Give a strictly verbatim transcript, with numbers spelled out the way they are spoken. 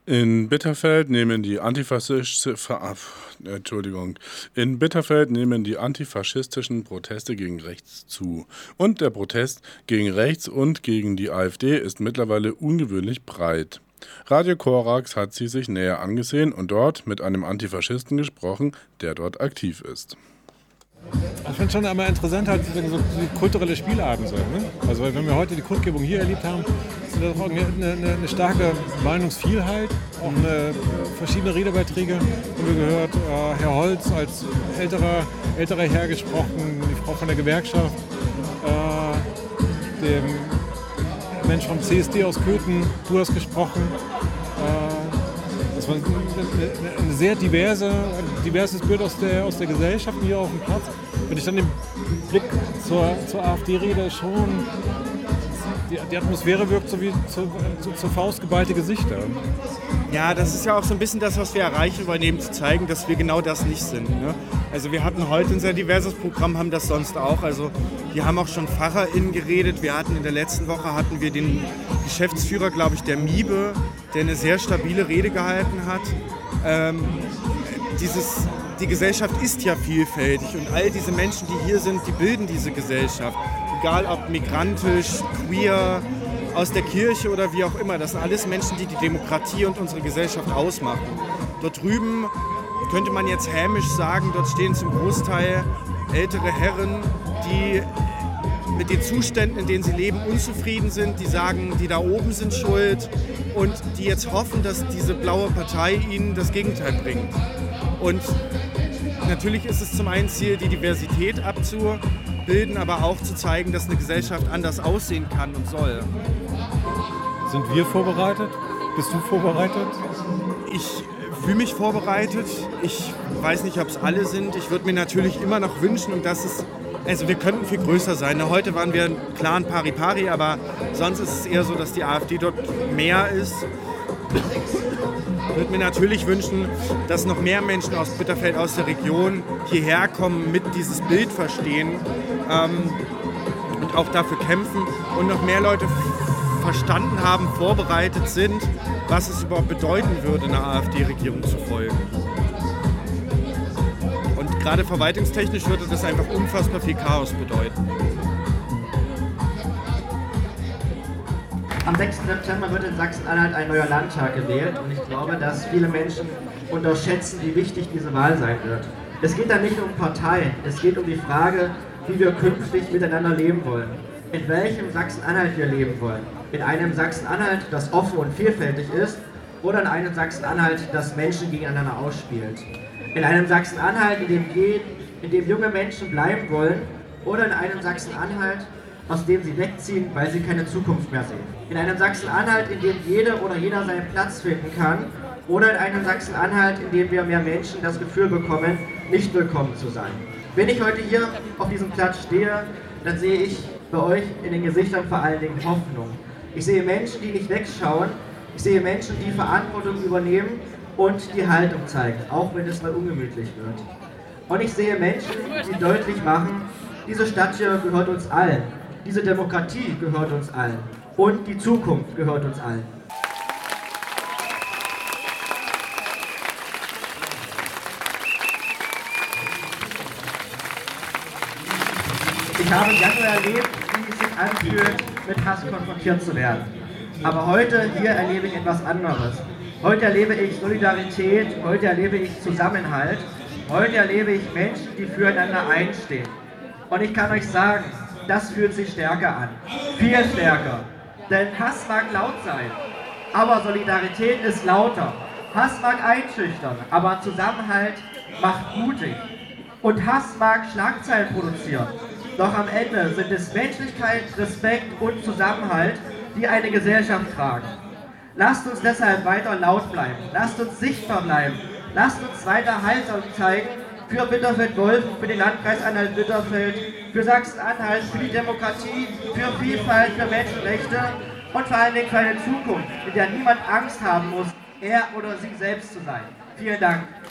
In Bitterfeld nehmen die antifaschistische, Ver- Entschuldigung, in Bitterfeld nehmen die antifaschistischen Proteste gegen rechts zu. Und der Protest gegen rechts und gegen die AfD ist mittlerweile ungewöhnlich breit. Radio Korax hat sie sich näher angesehen und dort mit einem Antifaschisten gesprochen, der dort aktiv ist. Ich finde schon einmal interessant, halt, so die kulturelle Spielabend sind. Ne? Also wenn wir heute die Kundgebung hier erlebt haben, ist das auch eine, eine, eine starke Meinungsvielfalt, auch eine, verschiedene Redebeiträge. Und wir gehört, äh, Herr Holz als älterer, älterer Herr gesprochen, die Frau von der Gewerkschaft, äh, dem Mensch vom C S D aus Köthen, du hast gesprochen. Äh, das war eine, eine, eine sehr diverse, ein diverses Bild aus der, aus der Gesellschaft hier auf dem Platz. Wenn ich dann den Blick zur, zur AfD rede, schon die, die Atmosphäre wirkt so wie zu, zu, zur Faust geballte Gesichter. Ja, das ist ja auch so ein bisschen das, was wir erreichen wollen, eben zu zeigen, dass wir genau das nicht sind. Ne? Also wir hatten heute ein sehr diverses Programm, haben das sonst auch. Also wir haben auch schon PfarrerInnen geredet. Wir hatten in der letzten Woche hatten wir den Geschäftsführer, glaube ich, der MIBE, der eine sehr stabile Rede gehalten hat. Ähm, dieses, die Gesellschaft ist ja vielfältig und all diese Menschen, die hier sind, die bilden diese Gesellschaft. Egal ob migrantisch, queer, aus der Kirche oder wie auch immer. Das sind alles Menschen, die die Demokratie und unsere Gesellschaft ausmachen. Dort drüben könnte man jetzt hämisch sagen, dort stehen zum Großteil ältere Herren, die mit den Zuständen, in denen sie leben, unzufrieden sind, die sagen, die da oben sind schuld und die jetzt hoffen, dass diese blaue Partei ihnen das Gegenteil bringt. Und natürlich ist es zum einen Ziel, die Diversität abzubilden, aber auch zu zeigen, dass eine Gesellschaft anders aussehen kann und soll. Sind wir vorbereitet? Bist du vorbereitet? Ich fühle mich vorbereitet. Ich weiß nicht, ob es alle sind. Ich würde mir natürlich immer noch wünschen, und das ist, also wir könnten viel größer sein. Heute waren wir klar ein Pari-Pari, aber sonst ist es eher so, dass die AfD dort mehr ist. Ich würde mir natürlich wünschen, dass noch mehr Menschen aus Bitterfeld, aus der Region hierher kommen, mit dieses Bild verstehen ähm, und auch dafür kämpfen und noch mehr Leute verstanden haben, vorbereitet sind, was es überhaupt bedeuten würde, einer AfD-Regierung zu folgen. Und gerade verwaltungstechnisch würde das einfach unfassbar viel Chaos bedeuten. Am sechsten September wird in Sachsen-Anhalt ein neuer Landtag gewählt und ich glaube, dass viele Menschen unterschätzen, wie wichtig diese Wahl sein wird. Es geht da nicht um Parteien, es geht um die Frage, wie wir künftig miteinander leben wollen. In welchem Sachsen-Anhalt wir leben wollen. In einem Sachsen-Anhalt, das offen und vielfältig ist, oder in einem Sachsen-Anhalt, das Menschen gegeneinander ausspielt. In einem Sachsen-Anhalt, in dem, in dem junge Menschen bleiben wollen, oder in einem Sachsen-Anhalt, aus dem sie wegziehen, weil sie keine Zukunft mehr sehen. In einem Sachsen-Anhalt, in dem jede oder jeder seinen Platz finden kann, oder in einem Sachsen-Anhalt, in dem wir mehr Menschen das Gefühl bekommen, nicht willkommen zu sein. Wenn ich heute hier auf diesem Platz stehe, dann sehe ich bei euch in den Gesichtern vor allen Dingen Hoffnung. Ich sehe Menschen, die nicht wegschauen. Ich sehe Menschen, die Verantwortung übernehmen und die Haltung zeigen, auch wenn es mal ungemütlich wird. Und ich sehe Menschen, die deutlich machen, diese Stadt hier gehört uns allen. Diese Demokratie gehört uns allen. Und die Zukunft gehört uns allen. Ich habe im Januar erlebt, wie es sich anfühlt, mit Hass konfrontiert zu werden. Aber heute, hier erlebe ich etwas anderes. Heute erlebe ich Solidarität, heute erlebe ich Zusammenhalt, heute erlebe ich Menschen, die füreinander einstehen. Und ich kann euch sagen, das fühlt sich stärker an. Viel stärker. Denn Hass mag laut sein, aber Solidarität ist lauter. Hass mag einschüchtern, aber Zusammenhalt macht mutig. Und Hass mag Schlagzeilen produzieren. Doch am Ende sind es Menschlichkeit, Respekt und Zusammenhalt, die eine Gesellschaft tragen. Lasst uns deshalb weiter laut bleiben. Lasst uns sichtbar bleiben. Lasst uns weiter Haltung zeigen für Bitterfeld-Wolfen, für den Landkreis Anhalt-Bitterfeld, für Sachsen-Anhalt, für die Demokratie, für Vielfalt, für Menschenrechte und vor allen Dingen für eine Zukunft, in der niemand Angst haben muss, er oder sie selbst zu sein. Vielen Dank.